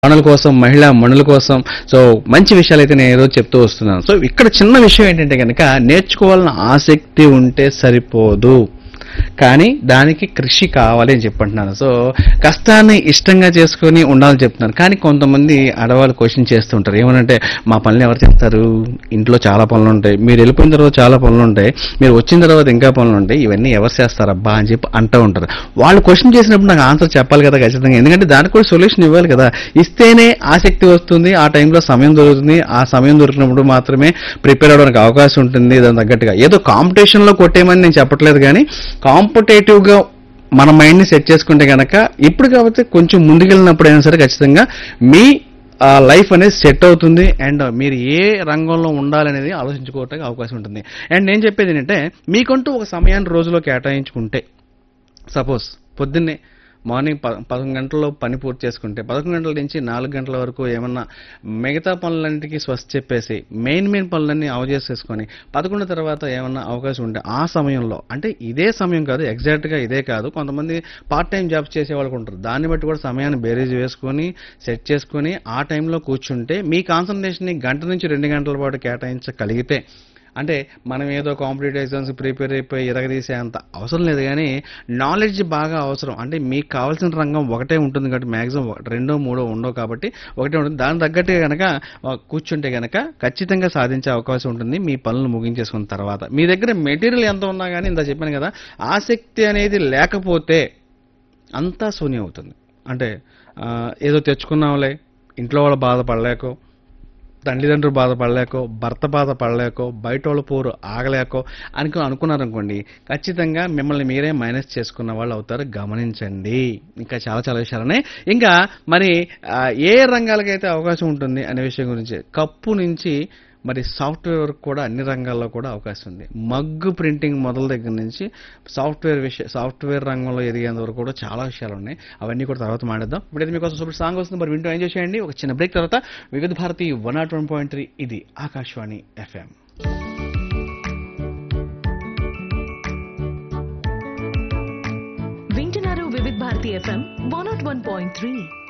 మనుల కోసం, మహిళా మణుల కోసం సో మంచి విషయాలైతే నేను ఈరోజు చెప్తూ వస్తున్నాను. సో ఇక్కడ చిన్న విషయం ఏంటంటే కనుక నేర్చుకోవాలన్న ఆసక్తి ఉంటే సరిపోదు, కానీ దానికి కృషి కావాలి అని చెప్పంటున్నాను. సో కష్టాన్ని ఇష్టంగా చేసుకుని ఉండాలని చెప్తున్నాను. కానీ కొంతమంది ఆడవాళ్ళు క్వశ్చన్ చేస్తూ ఉంటారు, ఏమనంటే మా పనులు ఎవరు చేస్తారు, ఇంట్లో చాలా పనులు ఉంటాయి, మీరు వెళ్ళిపోయిన తర్వాత చాలా పనులు ఉంటాయి, మీరు వచ్చిన తర్వాత ఇంకా పనులు ఉంటాయి, ఇవన్నీ ఎవరు చేస్తారబ్బా అని చెప్పి అంటూ ఉంటారు. వాళ్ళు క్వశ్చన్ చేసినప్పుడు నాకు ఆన్సర్ చెప్పాలి కదా ఖచ్చితంగా, ఎందుకంటే దానికి కూడా సొల్యూషన్ ఇవ్వాలి కదా. ఇస్తేనే ఆసక్తి వస్తుంది, ఆ టైంలో సమయం దొరుకుతుంది, ఆ సమయం దొరికినప్పుడు మాత్రమే ప్రిపేర్ అవ్వడానికి అవకాశం ఉంటుంది. దాని తగ్గట్టుగా ఏదో కాంపిటీషన్లో కొట్టేయమని నేను చెప్పట్లేదు, కానీ కాంపిటేటివ్గా మన మైండ్ని సెట్ చేసుకుంటే కనుక ఇప్పుడు కాబట్టి కొంచెం ముందుకెళ్ళినప్పుడు అయినా సరే ఖచ్చితంగా మీ లైఫ్ అనేది సెట్ అవుతుంది. అండ్ మీరు ఏ రంగంలో ఉండాలనేది ఆలోచించుకోవడానికి అవకాశం ఉంటుంది. అండ్ నేను చెప్పేది ఏంటంటే మీకంటూ ఒక సమయాన్ని రోజులో కేటాయించుకుంటే, సపోజ్ పొద్దున్నే మార్నింగ్ 11 గంటల్లో పని పూర్తి చేసుకుంటే 11 గంటల నుంచి 4 గంటల వరకు ఏమన్నా మిగతా పనులన్నిటికీ స్వస్థ చెప్పేసి మెయిన్ పనులన్నీ అవజేసేసుకొని 11 తర్వాత ఏమన్నా అవకాశం ఉంటే ఆ సమయంలో, అంటే ఇదే సమయం కాదు, ఎగ్జాక్ట్గా ఇదే కాదు, కొంతమంది పార్ట్ టైం జాబ్స్ చేసే వాళ్ళకు ఉంటారు, దాన్ని బట్టి కూడా సమయాన్ని బేరీజ్ వేసుకొని సెట్ చేసుకొని ఆ టైంలో కూర్చుంటే మీ కాన్సన్ట్రేషన్ని గంట నుంచి 2 గంటల పాటు కేటాయించగలిగితే, అంటే మనం ఏదో కాంపిటేటివ్ ఎగ్జామ్స్ ప్రిపేర్ అయిపోయి ఇరగదీసే అంత అవసరం లేదు, కానీ నాలెడ్జ్ బాగా అవసరం. అంటే మీకు కావాల్సిన రంగం ఒకటే ఉంటుంది కాబట్టి మ్యాక్సిమం రెండో మూడో ఉండవు కాబట్టి ఒకటే ఉంటుంది, దాని తగ్గట్టుగా కనుక కూర్చుంటే కనుక ఖచ్చితంగా సాధించే అవకాశం ఉంటుంది మీ పనులు ముగించేసుకున్న తర్వాత. మీ దగ్గర మెటీరియల్ ఎంత ఉన్నా కానీ ఇంత చెప్పాను కదా, ఆసక్తి అనేది లేకపోతే అంతా శూన్యం అవుతుంది. అంటే ఏదో తెచ్చుకున్నాంలే, ఇంట్లో వాళ్ళు బాధపడలేకో, తల్లిదండ్రులు బాధపడలేకో, భర్త బాధపడలేకో, బయట వాళ్ళ పోరు ఆగలేకో అనుకున్నారనుకోండి, ఖచ్చితంగా మిమ్మల్ని మీరే మైనస్ చేసుకున్న వాళ్ళు అవుతారు, గమనించండి. ఇంకా చాలా చాలా విషయాలున్నాయి. ఇంకా మరి ఏ రంగాలకైతే అవకాశం ఉంటుంది అనే విషయం గురించి, కప్పు నుంచి మరి సాఫ్ట్వేర్ వరకు కూడా అన్ని రంగాల్లో కూడా అవకాశం ఉంది. మగ్గు ప్రింటింగ్ మొదల దగ్గర నుంచి సాఫ్ట్వేర్ రంగంలో ఎదిగేంత వరకు కూడా చాలా విషయాలు ఉన్నాయి. అవన్నీ కూడా తర్వాత మాట్లాడదాం. ఇప్పుడైతే మీకోసం సూపర్ సాంగ్ వస్తుంది, మరి వింటూ ఎంజాయ్ చేయండి. ఒక చిన్న బ్రేక్ తర్వాత వివిధ భారతి 101.3 ఇది ఆకాశవాణి FM. వింటున్నారు వివిధ భారతి FM 101.3.